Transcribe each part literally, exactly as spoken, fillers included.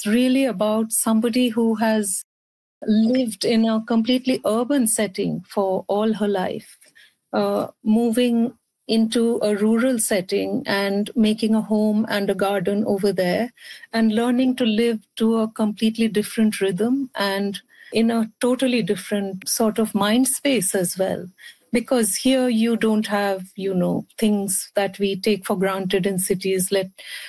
is really about somebody who has lived in a completely urban setting for all her life, uh, moving into a rural setting and making a home and a garden over there and learning to live to a completely different rhythm and in a totally different sort of mind space as well. Because here you don't have, you know, things that we take for granted in cities, like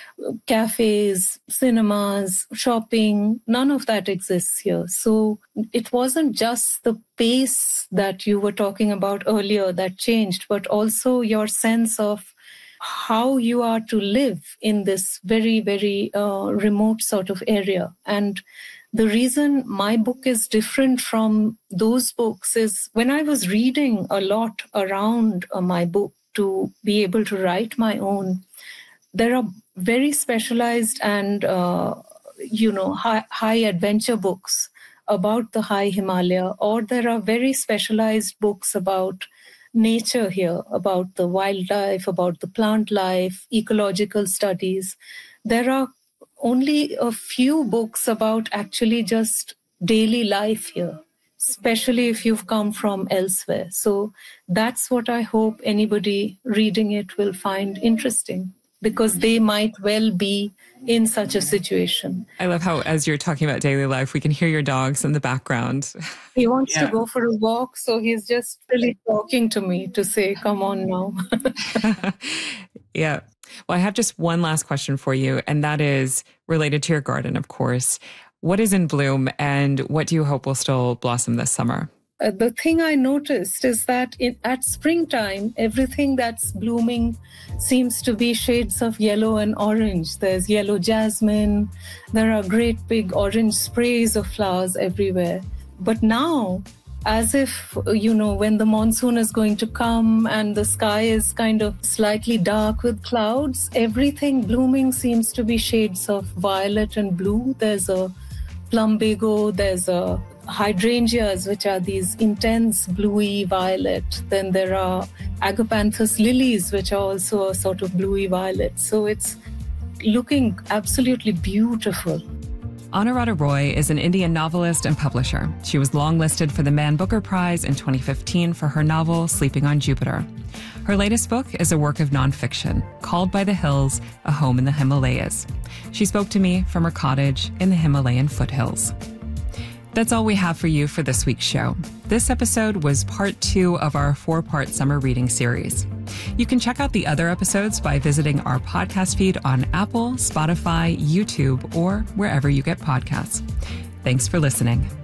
cafes, cinemas, shopping, none of that exists here. So it wasn't just the pace that you were talking about earlier that changed, but also your sense of how you are to live in this very, very uh, remote sort of area. And the reason my book is different from those books is when I was reading a lot around uh, my book to be able to write my own, there are very specialized and, uh, you know, high, high adventure books about the high Himalaya, or there are very specialized books about nature here, about the wildlife, about the plant life, ecological studies. There are only a few books about actually just daily life here, especially if you've come from elsewhere. So that's what I hope anybody reading it will find interesting, because they might well be in such a situation. I love how, as you're talking about daily life, we can hear your dogs in the background. He wants yeah. to go for a walk, so he's just really talking to me to say, come on now. Yeah. Well, I have just one last question for you, and that is related to your garden, of course. What is in bloom, and what do you hope will still blossom this summer? Uh, the thing I noticed is that in, at springtime, everything that's blooming seems to be shades of yellow and orange. There's yellow jasmine. There are great big orange sprays of flowers everywhere. But now, as if, you know, when the monsoon is going to come and the sky is kind of slightly dark with clouds, everything blooming seems to be shades of violet and blue. There's a plumbago, there's a hydrangeas, which are these intense bluey violet. Then there are agapanthus lilies, which are also a sort of bluey violet. So it's looking absolutely beautiful. Anuradha Roy is an Indian novelist and publisher. She was longlisted for the Man Booker Prize in twenty fifteen for her novel, Sleeping on Jupiter. Her latest book is a work of nonfiction, Called by the Hills, A Home in the Himalayas. She spoke to me from her cottage in the Himalayan foothills. That's all we have for you for this week's show. This episode was part two of our four-part summer reading series. You can check out the other episodes by visiting our podcast feed on Apple, Spotify, YouTube, or wherever you get podcasts. Thanks for listening.